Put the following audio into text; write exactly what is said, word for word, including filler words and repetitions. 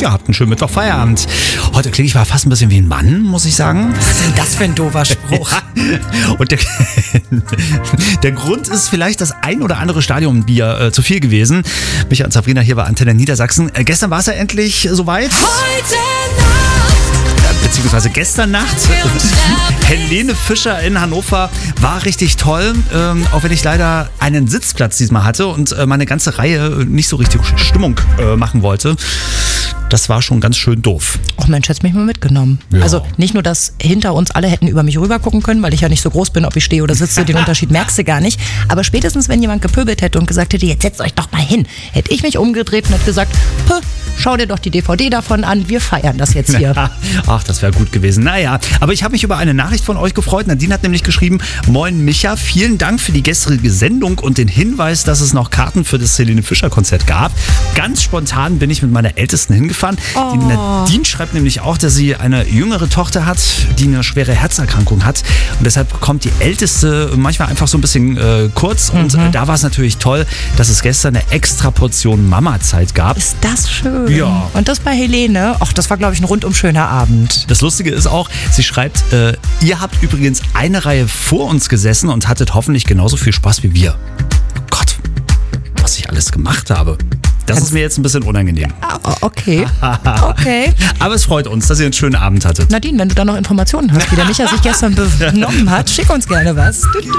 habt einen schönen Mittwoch-Feierabend. Heute klinge ich mal fast ein bisschen wie ein Mann, muss ich sagen. Was ist denn das für ein doofer Spruch? Und der, der Grund ist vielleicht das ein oder andere Stadionbier äh, zu viel gewesen. Micha und Sabrina hier bei Antenne Niedersachsen. Äh, gestern war es ja endlich soweit. Heute Nacht. Beziehungsweise gestern Nacht. Helene Fischer in Hannover war richtig toll. Ähm, auch wenn ich leider einen Sitzplatz diesmal hatte und äh, meine ganze Reihe nicht so richtig Stimmung äh, machen wollte. Das war schon ganz schön doof. Ach Mensch, hättest mich mal mitgenommen. Ja. Also nicht nur, dass hinter uns alle hätten über mich rüber gucken können, weil ich ja nicht so groß bin, ob ich stehe oder sitze, den Unterschied merkst du gar nicht. Aber spätestens, wenn jemand gepöbelt hätte und gesagt hätte, jetzt setzt euch doch mal hin, hätte ich mich umgedreht und hätte gesagt, schau dir doch die D V D davon an, wir feiern das jetzt hier. Ach, das wäre gut gewesen. Naja, aber ich habe mich über eine Nachricht von euch gefreut. Nadine hat nämlich geschrieben, moin Micha, vielen Dank für die gestrige Sendung und den Hinweis, dass es noch Karten für das Helene Fischer Konzert gab. Ganz spontan bin ich mit meiner Ältesten hingefahren. Oh. Die Nadine schreibt nämlich auch, dass sie eine jüngere Tochter hat, die eine schwere Herzerkrankung hat. Und deshalb bekommt die Älteste manchmal einfach so ein bisschen äh, kurz. Und Mhm. äh, da war es natürlich toll, dass es gestern eine extra Portion Mama-Zeit gab. Ist das schön. Ja. Und das bei Helene, ach, das war, glaube ich, ein rundum schöner Abend. Das Lustige ist auch, sie schreibt, äh, ihr habt übrigens eine Reihe vor uns gesessen und hattet hoffentlich genauso viel Spaß wie wir. Oh Gott, was ich alles gemacht habe. Das ist mir jetzt ein bisschen unangenehm. Ah, okay, okay. Aber es freut uns, dass ihr einen schönen Abend hattet. Nadine, wenn du da noch Informationen hast, wie der Micha sich gestern benommen hat, schick uns gerne was.